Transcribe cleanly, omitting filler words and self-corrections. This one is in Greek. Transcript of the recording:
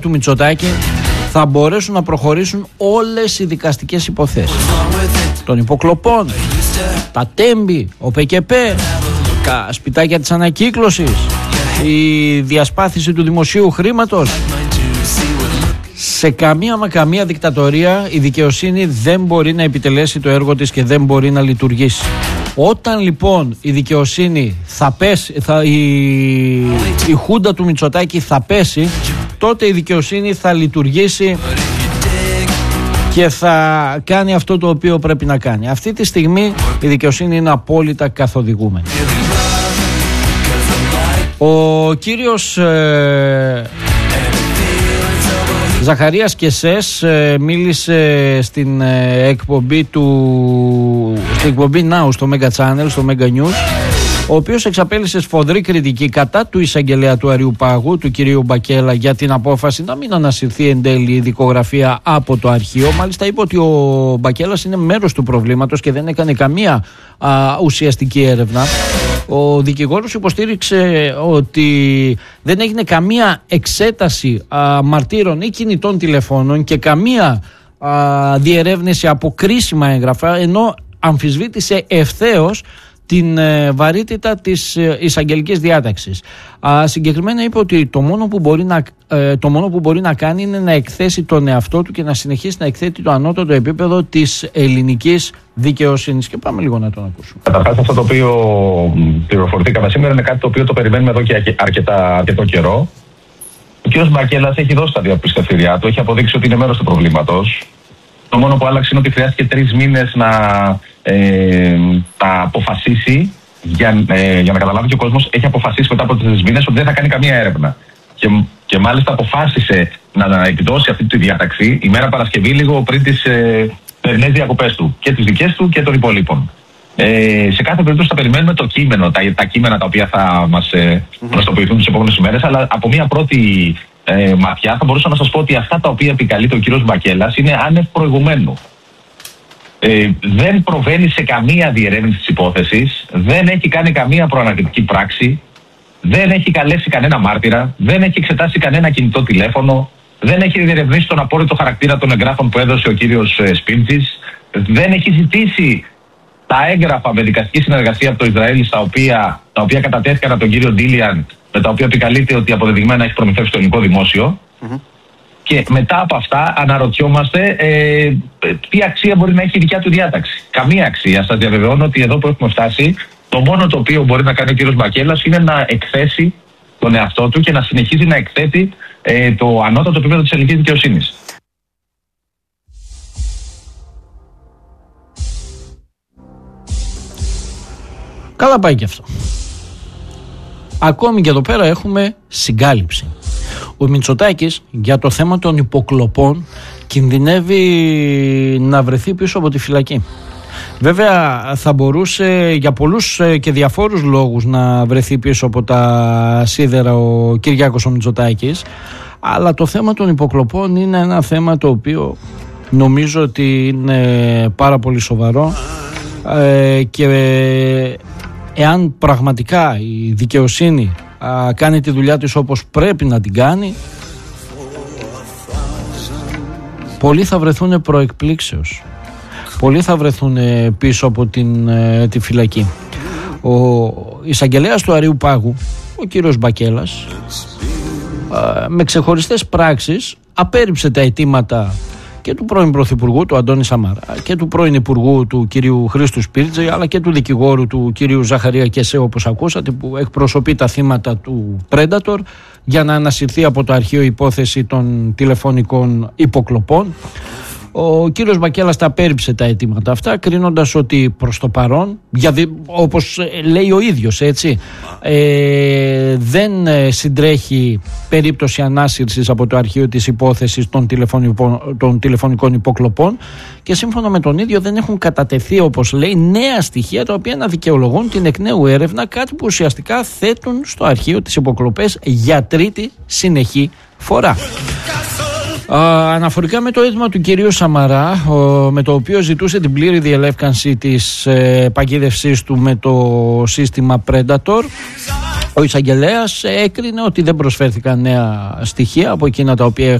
του Μητσοτάκη θα μπορέσουν να προχωρήσουν όλες οι δικαστικές υποθέσεις των υποκλοπών, τα τέμπη, ο ΠΚΠ, τα σπιτάκια της ανακύκλωσης, η διασπάθηση του δημοσίου χρήματος. Σε καμία δικτατορία η δικαιοσύνη δεν μπορεί να επιτελέσει το έργο της και δεν μπορεί να λειτουργήσει. Όταν λοιπόν η δικαιοσύνη θα πέσει, η χούντα του Μητσοτάκη θα πέσει, τότε η δικαιοσύνη θα λειτουργήσει και θα κάνει αυτό το οποίο πρέπει να κάνει. Αυτή τη στιγμή η δικαιοσύνη είναι απόλυτα καθοδηγούμενη. Ο κύριος Ζαχαρίας Κεσές μίλησε στην εκπομπή Now στο Mega Channel, στο Mega News, ο οποίος εξαπέλυσε σφοδρή κριτική κατά του εισαγγελέα του Αριουπάγου, του κυρίου Μπακέλα, για την απόφαση να μην ανασυρθεί εν τέλει η δικογραφία από το αρχείο. Μάλιστα είπε ότι ο Μπακέλας είναι μέρος του προβλήματος και δεν έκανε καμία ουσιαστική έρευνα. Ο δικηγόρος υποστήριξε ότι δεν έγινε καμία εξέταση μαρτύρων ή κινητών τηλεφώνων και καμία διερεύνηση από κρίσιμα έγγραφα, ενώ αμφισβήτησε ευθέως την βαρύτητα της εισαγγελικής διάταξης. Συγκεκριμένα είπε ότι το μόνο που μπορεί να κάνει είναι να εκθέσει τον εαυτό του και να συνεχίσει να εκθέτει το ανώτατο επίπεδο της ελληνικής δικαιοσύνης. Και πάμε λίγο να τον ακούσουμε. Καταρχάς, αυτό το οποίο πληροφορηθήκαμε σήμερα είναι κάτι το οποίο το περιμένουμε εδώ και αρκετό καιρό. Ο κ. Μπακέλας έχει δώσει τα διαπιστευτήριά του, έχει αποδείξει ότι είναι μέρος του προβλήματος. Το μόνο που άλλαξε είναι ότι χρειάστηκε 3 μήνες να αποφασίσει, για να καταλάβει και ο κόσμος, έχει αποφασίσει μετά από 3 μήνες ότι δεν θα κάνει καμία έρευνα. Και μάλιστα αποφάσισε να εκδώσει αυτή τη διάταξη ημέρα Παρασκευή, λίγο πριν τις θερινές διακοπές του, και τις δικές του και των υπολείπων. Σε κάθε περίπτωση θα περιμένουμε το κείμενο, τα κείμενα τα οποία θα μας γνωστοποιηθούν τις επόμενες ημέρες, αλλά από μια πρώτη ματιά θα μπορούσα να σας πω ότι αυτά τα οποία επικαλείται ο κύριος Μπακέλας είναι άνευ προηγουμένου. Δεν προβαίνει σε καμία διερεύνηση της υπόθεσης, δεν έχει κάνει καμία προανακριτική πράξη, δεν έχει καλέσει κανένα μάρτυρα, δεν έχει εξετάσει κανένα κινητό τηλέφωνο, δεν έχει διερευνήσει τον απόρριτο χαρακτήρα των εγγράφων που έδωσε ο κύριος Σπίρτζης, δεν έχει ζητήσει τα έγγραφα με δικαστική συνεργασία από το Ισραήλ, τα οποία κατατέθηκαν από τον κύριο Ντίλιαν, με τα οποία επικαλείται ότι αποδεδειγμένα έχει προμηθεύσει το ελληνικό δημόσιο. Και μετά από αυτά αναρωτιόμαστε τι αξία μπορεί να έχει η δικιά του διάταξη. Καμία αξία. Σας διαβεβαιώνω ότι εδώ που έχουμε φτάσει, το μόνο το οποίο μπορεί να κάνει ο κύριος Μπακέλας είναι να εκθέσει τον εαυτό του και να συνεχίζει να εκθέτει το ανώτατο επίπεδο της ελληνικής δικαιοσύνης. Καλά πάει και αυτό. Ακόμη και εδώ πέρα έχουμε συγκάλυψη. Ο Μητσοτάκης για το θέμα των υποκλοπών κινδυνεύει να βρεθεί πίσω από τη φυλακή. Βέβαια θα μπορούσε για πολλούς και διαφόρους λόγους να βρεθεί πίσω από τα σίδερα ο Κυριάκος ο Μητσοτάκης, αλλά το θέμα των υποκλοπών είναι ένα θέμα το οποίο νομίζω ότι είναι πάρα πολύ σοβαρό και εάν πραγματικά η δικαιοσύνη κάνει τη δουλειά της όπως πρέπει να την κάνει, πολλοί θα βρεθούν προεκπλήξεως, πολλοί θα βρεθούν πίσω από τη φυλακή. Ο εισαγγελέας του Αριουπάγου, ο κύριος Μπακέλας, με ξεχωριστές πράξεις απέρριψε τα αιτήματα και του πρώην Πρωθυπουργού του Αντώνη Σαμαρά και του πρώην Υπουργού του κυρίου Χρήστου Σπίρτζη, αλλά και του δικηγόρου του κυρίου Ζαχαρία Κεσέ, όπως ακούσατε, που εκπροσωπεί τα θύματα του Predator, για να ανασυρθεί από το αρχείο υπόθεση των τηλεφωνικών υποκλοπών. Ο κύριος Μπακέλας τα απέρριψε τα αιτήματα αυτά, κρίνοντας ότι προς το παρόν, όπως λέει ο ίδιος, έτσι, δεν συντρέχει περίπτωση ανάσυρσης από το αρχείο της υπόθεσης των τηλεφωνικών υποκλοπών, και σύμφωνα με τον ίδιο δεν έχουν κατατεθεί, όπως λέει, νέα στοιχεία τα οποία να δικαιολογούν την εκ νέου έρευνα, κάτι που ουσιαστικά θέτουν στο αρχείο τις υποκλοπές για τρίτη συνεχή φορά. Αναφορικά με το αίτημα του κυρίου Σαμαρά, με το οποίο ζητούσε την πλήρη διελεύκανση της παγίδευσής του με το σύστημα Predator, Ο εισαγγελέας έκρινε ότι δεν προσφέρθηκαν νέα στοιχεία από εκείνα τα οποία